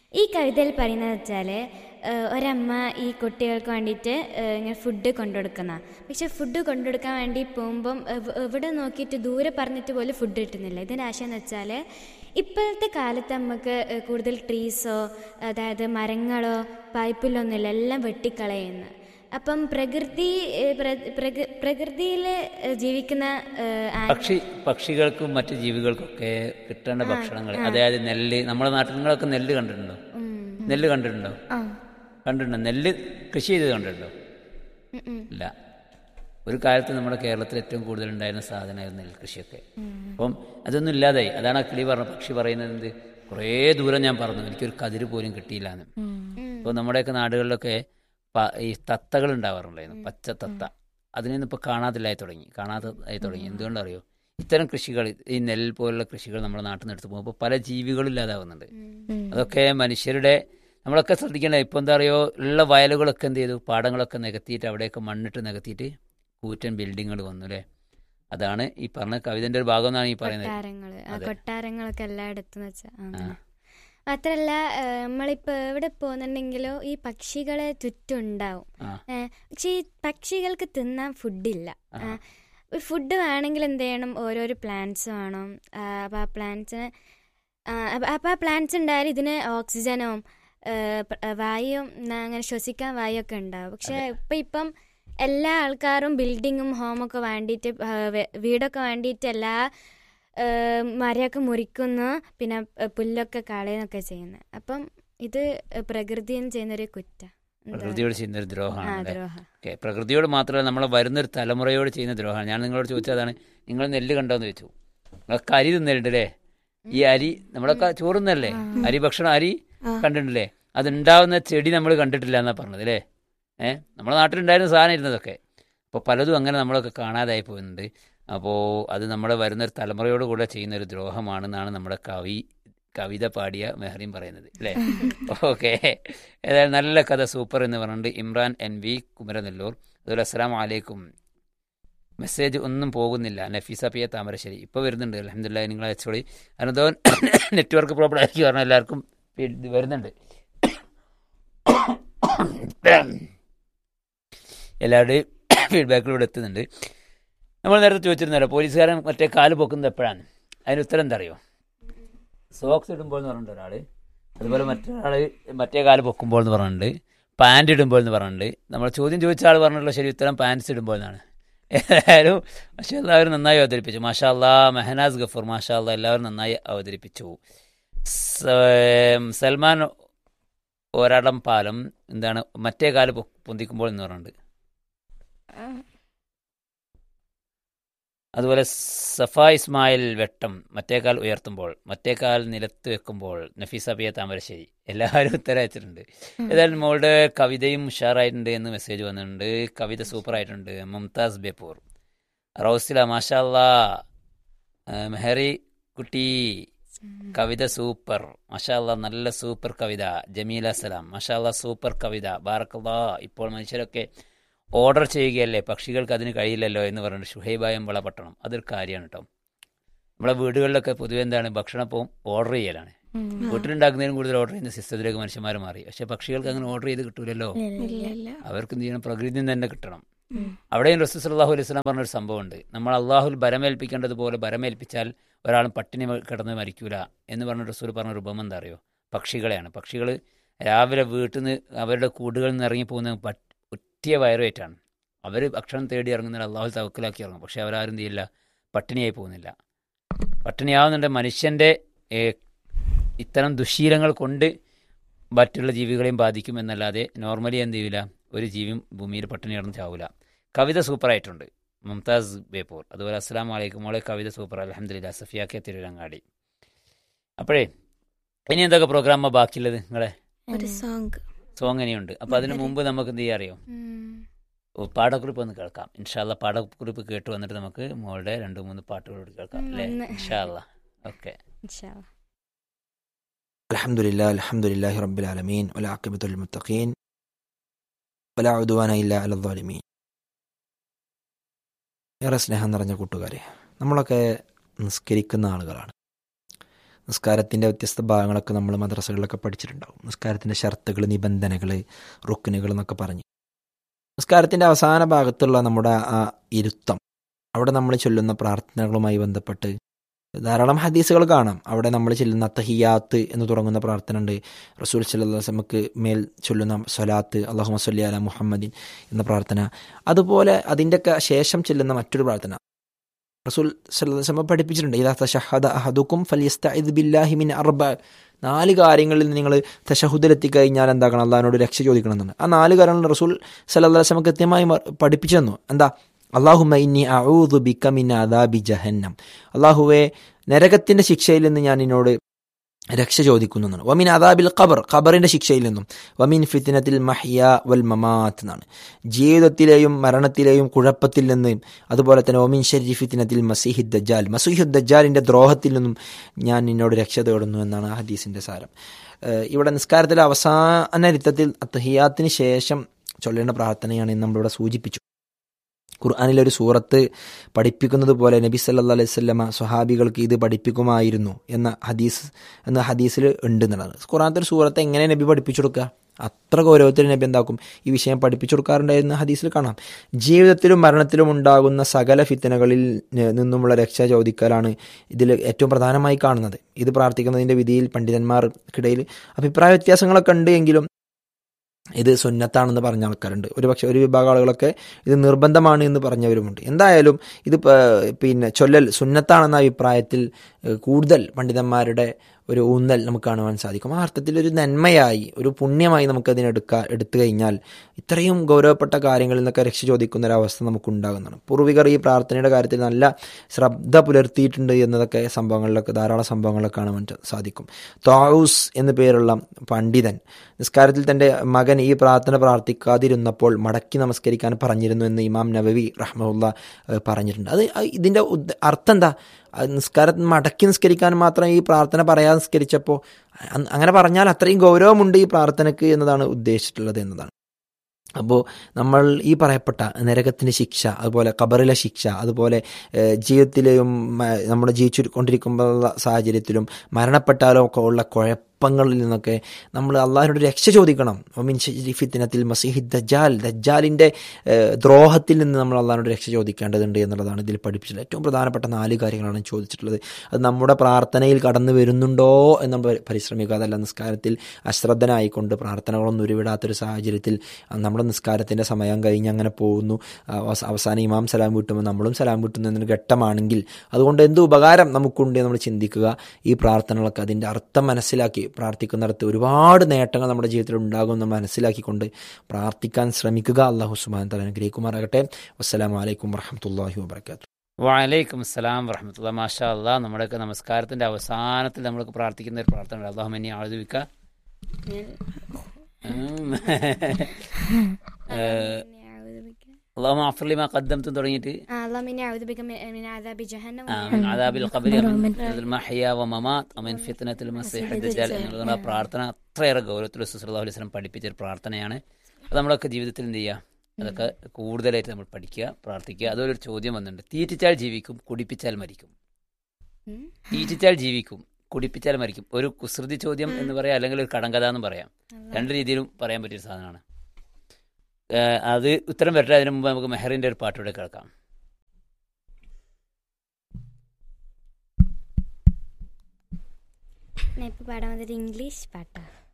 ഈ കവിതയിൽ പറയുന്നത് വെച്ചാൽ ഒരമ്മ ഈ കുട്ടികൾക്ക് വേണ്ടിയിട്ട് ഇങ്ങനെ ഫുഡ് കൊണ്ടുകൊടുക്കുന്ന, പക്ഷെ ഫുഡ് കൊണ്ടുകൊടുക്കാൻ വേണ്ടി പോകുമ്പം എവിടെ നോക്കിയിട്ട് ദൂരെ പറഞ്ഞിട്ട് പോലും ഫുഡ് കിട്ടുന്നില്ല. ഇതിൻ്റെ ആശയം എന്ന് വെച്ചാൽ ഇപ്പോഴത്തെ കാലത്ത് നമുക്ക് കൂടുതൽ ട്രീസോ, അതായത് മരങ്ങളോ പൈപ്പിലൊന്നുമില്ല, എല്ലാം വെട്ടിക്കളയുന്നു. അപ്പം പ്രകൃതിയിൽ ജീവിക്കുന്ന പക്ഷികൾക്കും മറ്റു ജീവികൾക്കൊക്കെ കിട്ടേണ്ട ഭക്ഷണങ്ങൾ, അതായത് നെല്ല്, നമ്മുടെ നാട്ടിൽ നിങ്ങളൊക്കെ നെല്ല് കണ്ടിട്ടുണ്ടോ? നെല്ല് കണ്ടിട്ടുണ്ടോ? നെല്ല് കൃഷി ചെയ്ത് കണ്ടിട്ടുണ്ടോ? ഇല്ല. ഒരു കാലത്ത് നമ്മുടെ കേരളത്തിൽ ഏറ്റവും കൂടുതൽ ഉണ്ടായിരുന്ന സാധനമായിരുന്നു നെൽകൃഷിയൊക്കെ. അപ്പം അതൊന്നും ഇല്ലാതായി. അതാണ് ആ കിളി പറഞ്ഞ പക്ഷി പറയുന്നത്, എന്ത് കുറേ ദൂരം ഞാൻ പറഞ്ഞു എനിക്കൊരു കതിര് പോലും കിട്ടിയില്ലാന്ന്. അപ്പോൾ നമ്മുടെയൊക്കെ നാടുകളിലൊക്കെ ഈ തത്തകൾ ഉണ്ടാവാറുണ്ടായിരുന്നു, പച്ച തത്ത. അതിനൊന്നും ഇപ്പോൾ കാണാതായി തുടങ്ങി. എന്തുകൊണ്ടറിയോ? ഇത്തരം കൃഷികൾ, ഈ നെൽ പോലുള്ള കൃഷികൾ നമ്മുടെ നാട്ടിൽ നിന്ന് എടുത്ത് പോകുമ്പോൾ പല ജീവികളും ഇല്ലാതാവുന്നുണ്ട്. അതൊക്കെ മനുഷ്യരുടെ, നമ്മളൊക്കെ ശ്രദ്ധിക്കേണ്ടത്. ഇപ്പോൾ എന്താ പറയുക, ഉള്ള വയലുകളൊക്കെ എന്ത് ചെയ്തു, പാടങ്ങളൊക്കെ നികത്തിയിട്ട് അവിടെയൊക്കെ മണ്ണിട്ട് നികത്തിയിട്ട് കൂറ്റൻ ബിൽഡിങ്ങുകൾ വന്നു അല്ലേ? അതാണ് ഈ പറഞ്ഞ കവിതന്റെ ഒരു ഭാഗം എന്നാണ് ഈ പറയുന്നത്. കൊട്ടാരങ്ങളൊക്കെ എല്ലായിടത്തും വെച്ചാൽ. മാത്രല്ല നമ്മളിപ്പോൾ എവിടെ പോകുന്നുണ്ടെങ്കിലോ ഈ പക്ഷികളെ ചുറ്റുണ്ടാവും. പക്ഷെ ഈ പക്ഷികൾക്ക് തിന്നാൻ ഫുഡില്ല. ഫുഡ് വേണമെങ്കിൽ എന്ത് ചെയ്യണം, ഓരോരോ പ്ലാന്റ്സ് വേണം. അപ്പോൾ ആ പ്ലാന്റ്സ് ഉണ്ടായാലും ഇതിന് ഓക്സിജനും വായുവും അങ്ങനെ ശ്വസിക്കാൻ വായുവൊക്കെ ഉണ്ടാവും. പക്ഷെ ഇപ്പം എല്ലാ ആൾക്കാരും ബിൽഡിങ്ങും ഹോമൊക്കെ വേണ്ടിയിട്ട്, വീടൊക്കെ വേണ്ടിയിട്ട് എല്ലാ മരമൊക്കെ മുറിക്കുന്നു, പിന്നെ പുല്ലൊക്കെ കളയുന്നൊക്കെ ചെയ്യുന്നത്. അപ്പം ഇത് പ്രകൃതിയിൽ ചെയ്യുന്നൊരു പ്രകൃതിയോട് ചെയ്യുന്നൊരു ദ്രോഹമാണ്. പ്രകൃതിയോട് മാത്രമല്ല, നമ്മളെ വരുന്നൊരു തലമുറയോട് ചെയ്യുന്ന ദ്രോഹമാണ്. ഞാൻ നിങ്ങളോട് ചോദിച്ചതാണ്, നിങ്ങൾ നെല്ല് കണ്ടോന്ന് ചോദിച്ചു. നിങ്ങളൊക്കെ അരി തിന്നലുണ്ട് അല്ലേ? ഈ അരി നമ്മളൊക്കെ ചോറുന്നല്ലേ? അരി ഭക്ഷണം, അരി കണ്ടിട്ടില്ലേ? അതുണ്ടാവുന്ന ചെടി നമ്മൾ കണ്ടിട്ടില്ല എന്നാ പറഞ്ഞത് അല്ലേ? നമ്മുടെ നാട്ടിലുണ്ടായിരുന്ന സാധനം ഇരുന്നതൊക്കെ. അപ്പോൾ പലതും അങ്ങനെ നമ്മളൊക്കെ കാണാതായി പോകുന്നുണ്ട്. അപ്പോൾ അത് നമ്മുടെ വരുന്നൊരു തലമുറയോട് കൂടെ ചെയ്യുന്നൊരു ദ്രോഹമാണെന്നാണ് നമ്മുടെ കവിത പാടിയ മെഹറിൻ പറയുന്നത് അല്ലേ? ഓക്കെ, ഏതായാലും നല്ല കഥ, സൂപ്പർ എന്ന് പറഞ്ഞിട്ടുണ്ട് ഇമ്രാൻ NV കുമരനെല്ലൂർ. അതുപോലെ അസ്സലാമു അലൈക്കും. മെസ്സേജ് ഒന്നും പോകുന്നില്ല. നഫീസ പി താമരശ്ശേരി ഇപ്പോൾ വരുന്നുണ്ട്. അൽഹംദുലില്ലാഹ്, നിങ്ങൾ അയച്ചോളി. അതിനെന്തോ നെറ്റ്വർക്ക് പ്രോബ്ലം ആയിരിക്കും, കാരണം എല്ലാവർക്കും വരുന്നുണ്ട്. എല്ലാവരുടെയും ഫീഡ്ബാക്കിലൂടെ എത്തുന്നുണ്ട്. നമ്മൾ നേരത്തെ ചോദിച്ചിരുന്നല്ലോ, പോലീസുകാരൻ മറ്റേ കാല് പൊക്കുന്നത് എപ്പോഴാണ്? അതിന് ഉത്തരം എന്താ അറിയോ? സോക്സ് ഇടുമ്പോൾ എന്ന് പറഞ്ഞിട്ടുണ്ട് ഒരാൾ. അതുപോലെ മറ്റൊരാൾ മറ്റേ കാല് പൊക്കുമ്പോൾ എന്ന് പറഞ്ഞിട്ടുണ്ട്. പാൻറ് ഇടുമ്പോൾ എന്ന് പറഞ്ഞിട്ടുണ്ട്. നമ്മൾ ചോദ്യം ചോദിച്ച ആൾ പറഞ്ഞിട്ടുള്ള ശരി ഉത്തരം പാൻറ്റ്സ് ഇടുമ്പോൾ എന്നാണ്. ഏതായാലും മാഷാ അല്ലാഹ്, എല്ലാവരും നന്നായി അവതരിപ്പിച്ചു. മാഷാ അല്ലാഹ്, മെഹനാസ് ഗഫൂർ, മാഷാ അല്ലാഹ്, എല്ലാവരും നന്നായി അവതരിപ്പിച്ചു. സൽമാൻ ഒരാടം പാലം എന്താണ് മറ്റേ കാല് പൊന്തിക്കുമ്പോൾ എന്ന് പറഞ്ഞിട്ടുണ്ട്. അതുപോലെ സഫ ഇസ്മായിൽ വെട്ടം മറ്റേക്കാൽ ഉയർത്തുമ്പോൾ, മറ്റേക്കാൽ നിലത്ത് വെക്കുമ്പോൾ. നഫീസ പി താമരശ്ശേരി, എല്ലാവരും ഉത്തരം അയച്ചിട്ടുണ്ട്. ഏതായാലും മോളുടെ കവിതയും ഉഷാറായിട്ടുണ്ട് എന്ന് മെസ്സേജ് വന്നിട്ടുണ്ട്. കവിത സൂപ്പറായിട്ടുണ്ട്. മുംതാസ് ബേപ്പൂർ, റൗസില മാഷാ അല്ലാഹ്, മെഹറി കുട്ടി കവിത സൂപ്പർ, മാഷാ അല്ലാഹ്, നല്ല സൂപ്പർ കവിത. ജമീല സലാം, മാഷാ അല്ലാഹ്, സൂപ്പർ കവിത, ബാറക്കല്ലാഹ്. ഇപ്പോൾ മനുഷ്യരൊക്കെ ഓർഡർ ചെയ്യുകയല്ലേ, പക്ഷികൾക്ക് അതിന് കഴിയില്ലല്ലോ എന്ന് പറഞ്ഞിട്ട് ഷുഹൈബായം വളപട്ടണം. അതൊരു കാര്യമാണ് കേട്ടോ. നമ്മളെ വീടുകളിലൊക്കെ പൊതുവെ എന്താണ്, ഭക്ഷണം ഇപ്പോൾ ഓർഡർ ചെയ്യലാണ്. വീട്ടിലുണ്ടാക്കുന്നതിനും കൂടുതൽ ഓർഡർ ചെയ്യുന്ന സിസ്റ്റത്തിലേക്ക് മനുഷ്യന്മാർ മാറി. പക്ഷെ പക്ഷികൾക്ക് അങ്ങനെ ഓർഡർ ചെയ്ത് കിട്ടൂലല്ലോ. അവർക്ക് എന്ത് ചെയ്യണം, പ്രകൃതിയിൽ നിന്ന് തന്നെ കിട്ടണം. അവിടെയും റസൂൽ സല്ലല്ലാഹു അലൈഹി വസല്ലം പറഞ്ഞൊരു സംഭവമുണ്ട്. നമ്മൾ അള്ളാഹുൽ ഭരമേൽപ്പിക്കേണ്ടതുപോലെ ഭരമേൽപ്പിച്ചാൽ ഒരാളും പട്ടിണി കിടന്ന് മരിക്കൂല എന്ന് പറഞ്ഞ റസൂൽ പറഞ്ഞൊരു ഉപമ എന്താ അറിയോ? പക്ഷികളെയാണ്. പക്ഷികൾ രാവിലെ വീട്ടിൽ നിന്ന് അവരുടെ കൂടുകളിൽ നിന്ന് ഇറങ്ങിപ്പോകുന്ന ഒറ്റിയ വയറുമായിട്ടാണ്. അവർ ഭക്ഷണം തേടി ഇറങ്ങുന്നത് അള്ളാഹുൽ തവക്കലാക്കി ഇറങ്ങും. പക്ഷെ അവരാരും എന്ത് ചെയ്യില്ല, പട്ടിണിയായി പോകുന്നില്ല. പട്ടിണിയാവുന്നുണ്ട് മനുഷ്യൻ്റെ ഇത്തരം ദുശ്ശീലങ്ങൾ കൊണ്ട് മറ്റുള്ള ജീവികളെയും ബാധിക്കും എന്നല്ലാതെ നോർമലി എന്ത് ചെയ്യില്ല, ഒരു ജീവിയും ഭൂമിയിൽ പട്ടിണി കിടന്ന് ചാവില്ല. കവിത സൂപ്പറായിട്ടുണ്ട്. മുംതാസ് ബേപ്പൂർ. അതുപോലെ അസ്സലാമു അലൈക്കും, മോളെ കവിത സൂപ്പർ, അൽഹംദുലില്ലാഹ്. സഫിയാക്കെ തിരുരങ്ങാടി. അപ്പോഴേ ഇനി എന്തൊക്കെ പ്രോഗ്രാമാണ് ബാക്കിയുള്ളത്? നിങ്ങളെ സോങ് ഇനിയുണ്ട്. അപ്പം അതിന് മുമ്പ് നമുക്ക് എന്ത് ചെയ്യാൻ അറിയോ, പാഠക്കുറിപ്പ് ഒന്ന് കേൾക്കാം. ഇൻഷാ അല്ലാഹ് പാഠക്കുറിപ്പ് കേട്ട് വന്നിട്ട് നമുക്ക് മോളുടെ 2-3 പാട്ടുകളോട് കേൾക്കാം അല്ലേ? ഇൻഷാ അല്ലാഹ്. ഓക്കെ. അൽഹംദുലില്ലാഹി റബ്ബിൽ ആലമീൻ വൽആഖിബത്തു ലിൽ മുത്തഖീൻ വലാ ഉദ്വാന ഇല്ലാ അലൽ ളാലിമീൻ. ഏറെ സ്നേഹം നിറഞ്ഞ കൂട്ടുകാരെ, നമ്മളൊക്കെ നിസ്കരിക്കുന്ന ആളുകളാണ്. നിസ്കാരത്തിൻ്റെ വ്യത്യസ്ത ഭാഗങ്ങളൊക്കെ നമ്മൾ മദ്രസകളിലൊക്കെ പഠിച്ചിട്ടുണ്ടാകും. നിസ്കാരത്തിൻ്റെ ഷർത്തുകൾ, നിബന്ധനകൾ, റുക്നുകൾ എന്നൊക്കെ പറഞ്ഞ് നിസ്കാരത്തിൻ്റെ അവസാന ഭാഗത്തുള്ള നമ്മുടെ ആ ഇരുത്തം, അവിടെ നമ്മൾ ചൊല്ലുന്ന പ്രാർത്ഥനകളുമായി ബന്ധപ്പെട്ട് ധാരാളം ഹദീസുകൾ കാണാം. അവിടെ നമ്മൾ ചൊല്ലുന്ന തഹിയാത്ത് എന്ന് തുടങ്ങുന്ന പ്രാർത്ഥന ഉണ്ട്. റസൂൽ സല്ലല്ലാഹു അലൈഹി വസല്ലമക്ക് മേൽ ചൊല്ലുന്ന സ്വലാത്ത്, അല്ലാഹുമ്മ സ്വല്ലി അലാ മുഹമ്മദിൻ എന്ന പ്രാർത്ഥന, അതുപോലെ അതിൻ്റെയൊക്കെ ശേഷം ചൊല്ലുന്ന മറ്റൊരു പ്രാർത്ഥന റസൂൽ സല്ലല്ലാഹു അലൈഹി വസല്ലം പഠിപ്പിച്ചിട്ടുണ്ട്. ഇദാ തശഹദ അഹദുക്കും ഫൽയസ്തഇദ് ബില്ലാഹി മിൻ അർബ. 4 കാര്യങ്ങളിൽ നിങ്ങൾ തശഹുദിലെത്തി കഴിഞ്ഞാൽ എന്താക്കണം? അള്ളാഹിനോട് രക്ഷ ചോദിക്കണം എന്നാണ്. ആ 4 കാര്യങ്ങൾ റസൂൽ സല്ലല്ലാഹു അലൈഹി വസല്ലം കൃത്യമായി പഠിപ്പിച്ചു തന്നു. എന്താ? അല്ലാഹുമ്മ ഇന്നി അഊദു ബിക മിൻ അദാബി ജഹന്നം. അല്ലാഹുവേ, നരകത്തിന്റെ ശിക്ഷയിൽ നിന്ന് ഞാൻ നിന്നോട് രക്ഷ ചോദിക്കുന്നു എന്നാണ്. വമിൻ അദാബിൽ ഖബർ, ഖബറിന്റെ ശിക്ഷയിൽ നിന്നും. വമിൻ ഫിത്നത്തിൽ മഹ്യ വൽ മമാത്ത് എന്നാണ്, ജീവിതത്തിലെയും മരണത്തിലെയും കുഴപ്പത്തിൽ നിന്ന്. അതുപോലെ തന്നെ വമിൻ ശർരി ഫിത്നത്തിൽ മസീഹിദ് ദജ്ജാൽ, മസീഹുദ് ദജ്ജാലിന്റെ ദ്രോഹത്തിൽ നിന്നും ഞാൻ നിന്നോട് രക്ഷ തേടുന്നു എന്നാണ് ആ ഹദീസിന്റെ സാരം. ഇവിടെ നിസ്കാരത്തിലെ അവസാന രിത്തത്തിൽ തഹിയാത്തിന് ശേഷം ചൊല്ലേണ്ട പ്രാർത്ഥനയാണ് ഇന്ന് നമ്മളിവിടെ സൂചിപ്പിച്ചു. ഖുർആനിലൊരു സൂറത്ത് പഠിപ്പിക്കുന്നത് പോലെ നബി സല്ലല്ലാഹു അലൈഹി വസല്ലമ സ്വഹാബികൾക്ക് ഇത് പഠിപ്പിക്കുമായിരുന്നു എന്ന ഹദീസിൽ ഉണ്ട് എന്നുള്ളത്. ഖുർആനത്തെ ഒരു സൂറത്ത് എങ്ങനെ നബി പഠിപ്പിച്ചു കൊടുക്കുക? അത്ര ഗൗരവത്തിൽ നബി എന്താക്കും? ഈ വിഷയം പഠിപ്പിച്ചു കൊടുക്കാറുണ്ടായിരുന്ന ഹദീസിൽ കാണാം. ജീവിതത്തിലും മരണത്തിലും ഉണ്ടാകുന്ന സകല ഫിത്തനകളിൽ നിന്നുമുള്ള രക്ഷ ചോദിക്കലാണ് ഇതിൽ ഏറ്റവും പ്രധാനമായി കാണുന്നത്. ഇത് പ്രാർത്ഥിക്കുന്നതിൻ്റെ വിധിയിൽ പണ്ഡിതന്മാർക്കിടയിൽ അഭിപ്രായ വ്യത്യാസങ്ങളൊക്കെ ഉണ്ട്. എങ്കിലും ഇത് സുന്നത്താണെന്ന് പറഞ്ഞ ആൾക്കാരുണ്ട്. ഒരു വിഭാഗം ആളുകളൊക്കെ ഇത് നിർബന്ധമാണ് എന്ന് പറഞ്ഞവരുമുണ്ട്. എന്തായാലും ഇത് ചൊല്ലൽ സുന്നത്താണെന്ന അഭിപ്രായത്തിൽ കൂടുതൽ പണ്ഡിതന്മാരുടെ ഒരു ഊന്നൽ നമുക്ക് കാണുവാൻ സാധിക്കും. ആ അർത്ഥത്തിൽ ഒരു നന്മയായി, ഒരു പുണ്യമായി എടുത്തു കഴിഞ്ഞാൽ ഇത്രയും ഗൗരവപ്പെട്ട കാര്യങ്ങളിൽ നിന്നൊക്കെ രക്ഷ ചോദിക്കുന്ന ഒരവസ്ഥ നമുക്കുണ്ടാകുന്നതാണ്. പൂർവികർ ഈ പ്രാർത്ഥനയുടെ കാര്യത്തിൽ നല്ല ശ്രദ്ധ പുലർത്തിയിട്ടുണ്ട് എന്നതൊക്കെ ധാരാളം സംഭവങ്ങളൊക്കെ കാണുവാൻ സാധിക്കും. താഊസ് എന്നു പേരുള്ള പണ്ഡിതൻ നിസ്കാരത്തിൽ തൻ്റെ മകൻ ഈ പ്രാർത്ഥന പ്രാർത്ഥിക്കാതിരുന്നപ്പോൾ മടക്കി നമസ്കരിക്കാൻ പറഞ്ഞിരുന്നു എന്ന് ഇമാം നവവി റഹ്മത്തുള്ളാഹി പറഞ്ഞിട്ടുണ്ട്. ഇതിൻ്റെ അർത്ഥം എന്താ? നിസ്കാരത്തിൽ മടക്കി നിസ്കരിക്കാൻ മാത്രം ഈ പ്രാർത്ഥന പറയാതെ നിസ്കരിച്ചപ്പോൾ, അങ്ങനെ പറഞ്ഞാൽ അത്രയും ഗൗരവമുണ്ട് ഈ പ്രാർത്ഥനയ്ക്ക് എന്നതാണ് ഉദ്ദേശിച്ചിട്ടുള്ളത് എന്നതാണ്. അപ്പോൾ നമ്മൾ ഈ പറയപ്പെട്ട നരകത്തിൻ്റെ ശിക്ഷ, അതുപോലെ ഖബറിലെ ശിക്ഷ, അതുപോലെ ജീവിതത്തിലെയും നമ്മൾ ജീവിച്ചു കൊണ്ടിരിക്കുമ്പോഴുള്ള സാഹചര്യത്തിലും മരണപ്പെട്ടാലോ ഒക്കെ ഉള്ള കുഴപ്പങ്ങളിൽ നിന്നൊക്കെ നമ്മൾ അള്ളാഹിനോട് രക്ഷ ചോദിക്കണം. മിൻ ശർരി ഫിത്നത്തിൽ മസീഹിദ് ദജ്ജാൽ, ദജ്ജാലിൻ്റെ ദ്രോഹത്തിൽ നിന്ന് നമ്മൾ അള്ളാഹിനോട് രക്ഷ ചോദിക്കേണ്ടതുണ്ട് എന്നുള്ളതാണ് ഇതിൽ പഠിപ്പിച്ചിട്ടുള്ളത്. ഏറ്റവും പ്രധാനപ്പെട്ട 4 കാര്യങ്ങളാണ് ചോദിച്ചിട്ടുള്ളത്. അത് നമ്മുടെ പ്രാർത്ഥനയിൽ കടന്നു വരുന്നുണ്ടോ എന്ന് പരിശ്രമിക്കുക. അതല്ല നിസ്കാരത്തിൽ അശ്രദ്ധനായിക്കൊണ്ട് പ്രാർത്ഥനകളൊന്നും ഉരുവിടാത്തൊരു സാഹചര്യത്തിൽ നമ്മുടെ നിസ്കാരത്തിൻ്റെ സമയം കഴിഞ്ഞ് അങ്ങനെ പോകുന്നു, അവസാനം ഇമാം സലാം വീട്ടുമ്പോൾ നമ്മളും സലാം വീട്ടുന്നു എന്നൊരു ഘട്ടമാണെങ്കിൽ അതുകൊണ്ട് എന്ത് ഉപകാരം നമുക്കുണ്ട് നമ്മൾ ചിന്തിക്കുക. ഈ പ്രാർത്ഥനകളൊക്കെ അതിൻ്റെ അർത്ഥം മനസ്സിലാക്കി പ്രാർത്ഥിക്കുന്നിടത്ത് ഒരുപാട് നേട്ടങ്ങൾ നമ്മുടെ ജീവിതത്തിൽ ഉണ്ടാകുമെന്ന് മനസ്സിലാക്കിക്കൊണ്ട് പ്രാർത്ഥിക്കാൻ ശ്രമിക്കുക. അല്ലാഹു സുബ്ഹാനഹു വ തആല അനുഗ്രഹിക്കുമാറാകട്ടെ. വസ്സലാമു അലൈക്കും വറഹ്മത്തുള്ളാഹി വബറകാതുഹു. വഅലൈക്കും അസ്സലാം വറഹ്മത്തുള്ളാഹി. മാഷാ അല്ലാഹ്. നമ്മുടെയൊക്കെ നമസ്കാരത്തിൻ്റെ അവസാനത്തിൽ നമ്മൾക്ക് പ്രാർത്ഥിക്കുന്ന ഒരു പ്രാർത്ഥന, അല്ലാഹുമ്മ ഇന്നി അഊദു ബിക അല്ലാഹുമ്മ അഗ്ഫിർ ലി മാ ഖദ്ദംതു തുടങ്ങിയിട്ട് അല്ലാഹുമ്മ ഇന്നി അഊദു ബിക മിൻ അദാബി ജഹന്നം മിൻ അദാബിൽ ഖബ്രി വമിൻ മഹ്യ വമമാത് വമിൻ ഫിത്നത്തിൽ മസീഹിദ് ദജ്ജാൽ എന്നുള്ള പ്രാർത്ഥന അത്രയേറെ ഗൗരവത്തിൽ റസൂൽ സല്ലല്ലാഹു അലൈഹി വസല്ലം പഠിപ്പിച്ച ഒരു പ്രാർത്ഥനയാണ്. അത് നമ്മളൊക്കെ ജീവിതത്തിൽ എന്ത് ചെയ്യുക? അതൊക്കെ കൂടുതലായിട്ട് നമ്മൾ പഠിക്കുക, പ്രാർത്ഥിക്കുക. അതുപോലെ ഒരു ചോദ്യം വന്നിട്ടുണ്ട്. തീറ്റിച്ചാൽ ജീവിക്കും, കുടിപ്പിച്ചാൽ മരിക്കും. തീറ്റിച്ചാൽ ജീവിക്കും, കുടിപ്പിച്ചാൽ മരിക്കും. ഒരു കുസൃതി ചോദ്യം എന്ന് പറയാം, അല്ലെങ്കിൽ ഒരു കടങ്കഥ എന്ന് പറയാം. 2 രീതിയിലും പറയാൻ പറ്റിയൊരു സാധനമാണ്. അത് ഉത്തരം വരട്ടെ. അതിനു മുമ്പ് നമുക്ക് മെഹറിൻ്റെ ഒരു പാട്ടൂടെ കേൾക്കാം. ഞാൻ ഇപ്പോൾ പാടാൻ വന്നത് ഇംഗ്ലീഷ് പാട്ടാണ്.